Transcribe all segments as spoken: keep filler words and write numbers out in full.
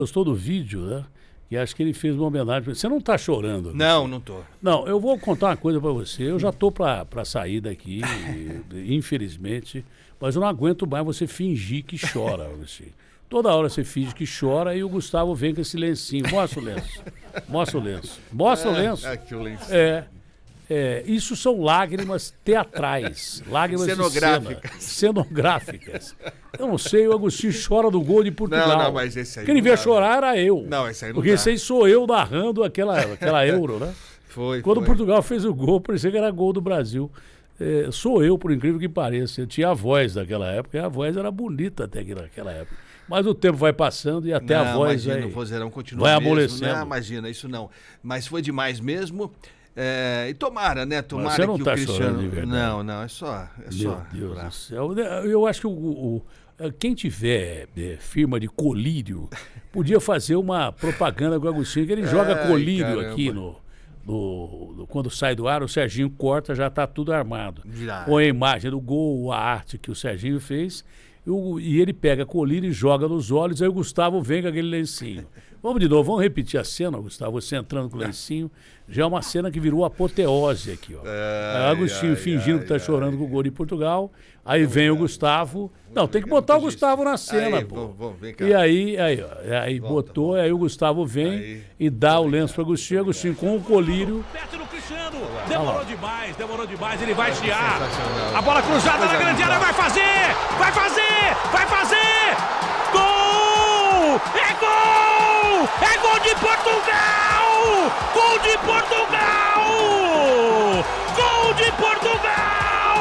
Gostou do vídeo, né? E acho que ele fez uma homenagem. Você não está chorando? Não, não tô. Não, eu vou contar uma coisa para você. Eu já estou para sair daqui, infelizmente, mas eu não aguento mais você fingir que chora. Você. Toda hora você finge que chora e o Gustavo vem com esse lencinho. Mostra o lenço. Mostra o lenço. Mostra o lenço. É, aqui o lenço. É. É, isso são lágrimas teatrais, lágrimas cenográficas. De cena, cenográficas. Eu não sei, o Agostinho chora do gol de Portugal. Não, não, mas esse aí Quem devia chorar era eu. Não, esse aí não Porque dá. esse aí sou eu narrando aquela, aquela Euro, né? Foi, Quando foi. Portugal fez o gol, parecia que era gol do Brasil. É, sou eu, por incrível que pareça. Eu tinha a voz daquela época, e a voz era bonita até naquela época. Mas o tempo vai passando e até não, a voz imagina, vai, o vozeirão continua vai mesmo, amolecendo. Não, imagina, isso não. Mas foi demais mesmo. É, e tomara, né? Tomara Mas você não que tá o Cristiano. chorando de verdade. Não, não, é só. É Meu só Deus pra... do céu. Eu acho que o, o, quem tiver é, firma de colírio podia fazer uma propaganda com o Agostinho, que ele joga Ai, colírio caramba. aqui no, no, no- Quando sai do ar, o Serginho corta, já está tudo armado. Já. Ou a imagem do gol, a arte que o Serginho fez, e, o- e ele pega colírio e joga nos olhos, aí o Gustavo vem com aquele lencinho. Vamos de novo, vamos repetir a cena, Gustavo, você entrando com o lencinho. Já é uma cena que virou apoteose aqui, ó. Ai, Aí o Agostinho ai, fingindo ai, que tá ai. chorando com o gol de Portugal. Aí vem o Gustavo. Não, tem que botar o Gustavo na cena, Aí, pô. vamos, vamos, vem cá. E aí, aí, ó, aí botou, aí o Gustavo vem Aí. e dá o lenço pro Agostinho. Agostinho com o colírio. Mete no Cristiano. Demorou demais, demorou demais. Ele vai chiar. Sensacional. A bola cruzada na Coisa grande área. linda. Vai fazer! Vai fazer! Vai fazer! Gol! É gol! É gol de Portugal! Gol de Portugal! Gol de Portugal!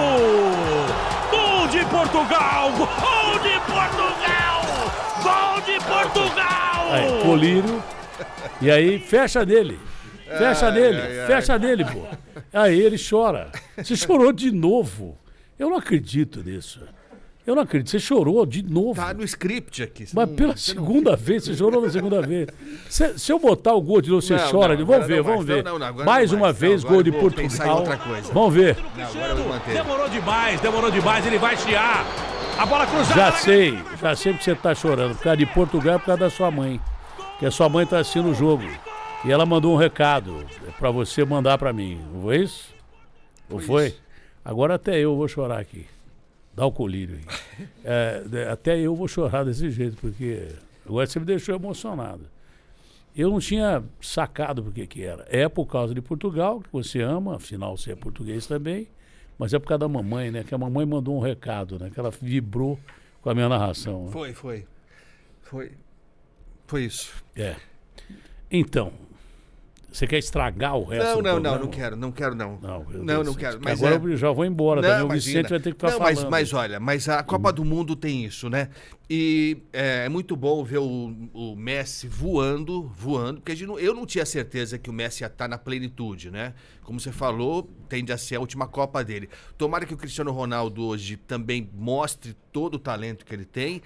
Gol de Portugal! Gol de Portugal! Gol de Portugal! Aí, colírio. E aí, fecha nele. Fecha Ai, nele, ai, ai. fecha nele, pô. Aí ele chora. Você chorou de novo. Eu não acredito nisso. Eu não acredito. Você chorou de novo. Tá no script aqui. você Mas não- pela você não- segunda vez, você chorou na segunda vez. Se, se eu botar o gol de novo, você Não, chora. não, de- agora vamos ver, não vamos mais. ver. Não, não, agora mais não uma mais. vez, Não, gol agora de eu vou pensar em Portugal. outra coisa. Vamos ver. Não, agora eu vou manter. Demorou demais, demorou demais. Ele vai chiar. A bola cruzada. Já na sei, grande área. já sei porque você tá chorando. Por causa de Portugal, por causa da sua mãe. Que a sua mãe tá assistindo o jogo. E ela mandou um recado pra você mandar pra mim. Não foi isso? Não foi? isso. Agora até eu vou chorar aqui. Dá o colírio aí. É, de- até eu vou chorar desse jeito, porque agora você me deixou emocionado. Eu não tinha sacado por que que era. É por causa de Portugal, que você ama, afinal você é português também, mas é por causa da mamãe, né? Que a mamãe mandou um recado, né? Que ela vibrou com a minha narração. Né? Foi, foi. Foi. Foi isso. É. Então, você quer estragar o resto Não, do não, programa? não, não quero, não quero, não. Não, meu não, Deus, não quero. porque Mas agora é... eu já vou embora Não, também. O imagina. Vicente vai ter que ficar não, falando. mas, mas olha, mas a Copa do Mundo tem isso, né? E é, é muito bom ver o, o Messi voando, voando, porque a gente não- eu não tinha certeza que o Messi ia estar na plenitude, né? Como você falou, tende a ser a última Copa dele. Tomara que o Cristiano Ronaldo hoje também mostre todo o talento que ele tem.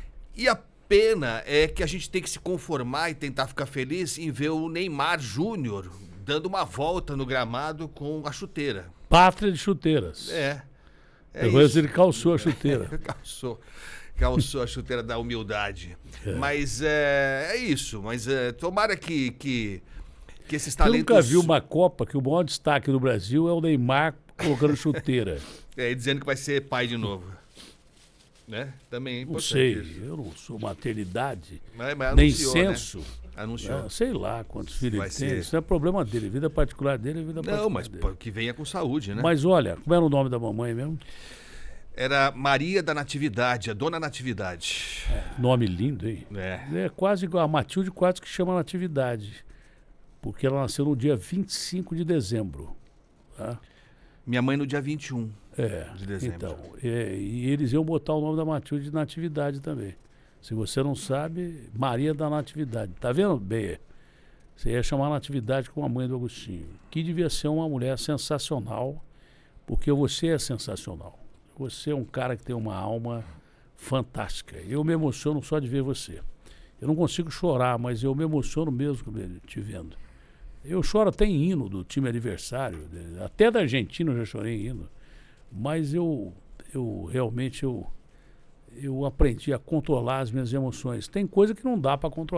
E a pena é que a gente tem que se conformar e tentar ficar feliz em ver o Neymar Júnior dando uma volta no gramado com a chuteira. Pátria de chuteiras. É. É Depois isso. ele calçou a chuteira. calçou, calçou a chuteira da humildade. Mas é, é isso. Mas é, tomara que, que, que esses Eu talentos... nunca vi uma Copa que o maior destaque do Brasil é o Neymar colocando chuteira. É, dizendo que vai ser pai de novo. Né? Também é Não importante sei, isso. eu não sou maternidade, Mas, mas nem anunciou, censo. Né? Anunciou. Ah, sei lá quantos filhos Vai ele tem. ser. Isso é problema dele. Vida particular dele é vida particular Não, mas dele. pô, que venha com saúde, né? Mas olha, como era o nome da mamãe mesmo? Era Maria da Natividade, a Dona Natividade. Nome lindo, hein? É. É quase igual a Matilde, quase que chama Natividade. Porque ela nasceu no dia vinte e cinco de dezembro. Tá? Minha mãe no dia vinte e um É, de dezembro. então. É, e eles iam botar o nome da Matilde de Natividade também. Se você não sabe, Maria da Natividade. Tá vendo, Beia? Você ia chamar Natividade com a mãe do Agostinho. Que devia ser uma mulher sensacional, porque você é sensacional. Você é um cara que tem uma alma fantástica. Eu me emociono só de ver você. Eu não consigo chorar, mas eu me emociono mesmo te vendo. Eu choro até em hino do time adversário, né? Até da Argentina eu já chorei em hino. Mas eu, eu realmente, eu, eu aprendi a controlar as minhas emoções. Tem coisa que não dá para controlar.